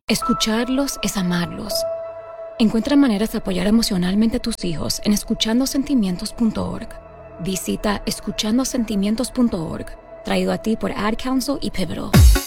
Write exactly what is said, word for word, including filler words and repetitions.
Escucharlos es amarlos. Encuentra maneras de apoyar emocionalmente a tus hijos en escuchando sentimientos punto org. Visita escuchando sentimientos punto org, traído a ti por Ad Council y Pivotal.